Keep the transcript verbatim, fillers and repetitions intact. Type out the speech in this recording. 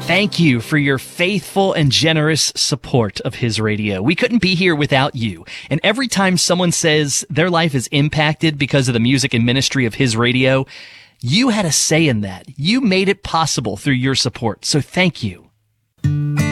Thank you for your faithful and generous support of His Radio. We couldn't be here without you. And every time someone says their life is impacted because of the music and ministry of His Radio, you had a say in that. You made it possible through your support. So thank you.